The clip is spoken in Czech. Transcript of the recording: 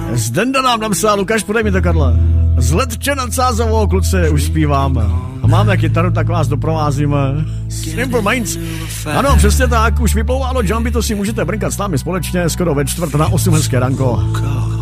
Zdenda nám napsal, Lukáš, podej mi to, Karla. Z Letče nad Sázovou, kluci, už zpíváme. A máme kytaru, tak vás doprovázíme. Simple Minds. Ano, přesně tak, už vyplouvalo Jumpy, to si můžete brnkat s námi společně, skoro ve 4:45 hezké ranko.